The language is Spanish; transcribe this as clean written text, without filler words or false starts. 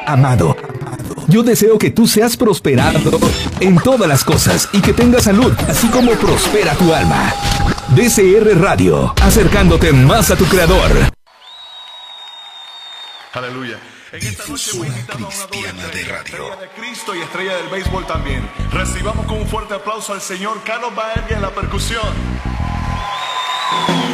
Amado, yo deseo que tú seas prosperado en todas las cosas y que tengas salud, así como prospera tu alma. DCR Radio, acercándote más a tu Creador. Aleluya. En esta noche voy invitando a una doble estrella, Radio. estrella de Cristo y estrella del béisbol también. Recibamos con un fuerte aplauso al señor Carlos Baerga en la percusión.